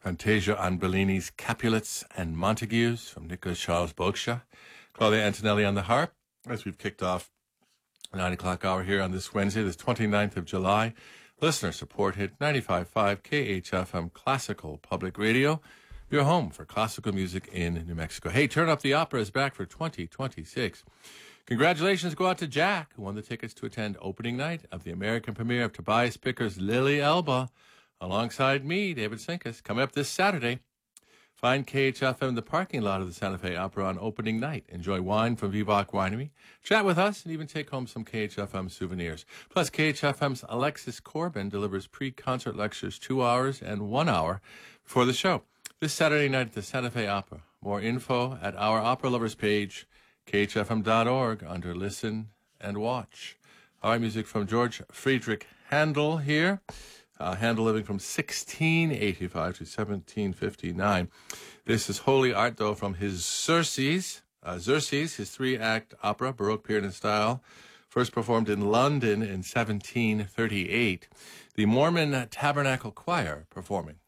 Fantasia on Bellini's Capulets and Montagues from Nicolas Charles Bogsha. Claudia Antonelli on the harp as we've kicked off the 9 o'clock hour here on this Wednesday, the 29th of July. Listener support hit 95.5 KHFM Classical Public Radio, your home for classical music in New Mexico. Hey, Turn Up the Opera is back for 2026. Congratulations go out to Jack, who won the tickets to attend opening night of the American premiere of Tobias Picker's Lily Elba, alongside me, David Sinkus, coming up this Saturday. Find KHFM in the parking lot of the Santa Fe Opera on opening night. Enjoy wine from Vivac Winery, chat with us, and even take home some KHFM souvenirs. Plus, KHFM's Alexis Corbin delivers pre-concert lectures 2 hours and 1 hour before the show. This Saturday night at the Santa Fe Opera. More info at our Opera Lovers page, khfm.org, under Listen and Watch. All right, music from George Friedrich Handel here. Handel living from 1685 to 1759. This is Holy Art, though, from his Xerxes, his three-act opera, Baroque period in style, first performed in London in 1738. The Mormon Tabernacle Choir performing.